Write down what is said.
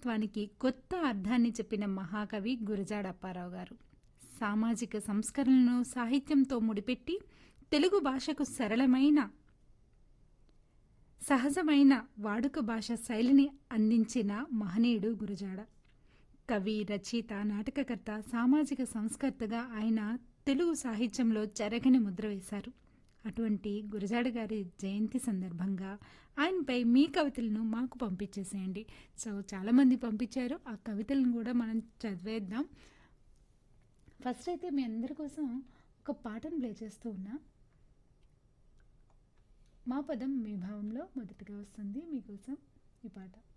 మానవత్వానికి కొత్త అర్థాన్ని చెప్పిన మహాకవి గురజాడ అప్పారావు గారు. సామాజిక సంస్కరణలను సాహిత్యంతో ముడిపెట్టి తెలుగు భాషకు సరళమైన, సహజమైన వాడుక భాష శైలిని అందించిన మహనీయుడు గురజాడ. కవి, రచయిత, నాటకకర్త, సామాజిక సంస్కర్తగా ఆయన తెలుగు సాహిత్యంలో చెరగని ముద్ర వేశారు. అటువంటి గురజాడ గారి జయంతి సందర్భంగా ఆయనపై మీ కవితలను మాకు పంపించేసేయండి. సో చాలామంది పంపించారు. ఆ కవితలను కూడా మనం చదివేద్దాం. ఫస్ట్ అయితే మీ అందరి కోసం ఒక పాటను ప్లే చేస్తూ ఉన్నా. మా పదం మీ భావంలో మొదటగా వస్తుంది మీకోసం ఈ పాట.